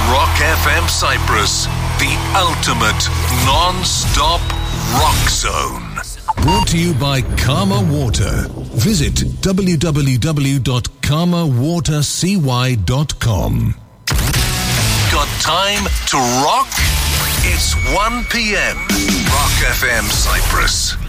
Rock FM Cyprus, the ultimate non-stop rock zone. Brought to you by Karma Water. Visit www.karmawatercy.com. Got time to rock? It's 1 p.m. Rock FM Cyprus.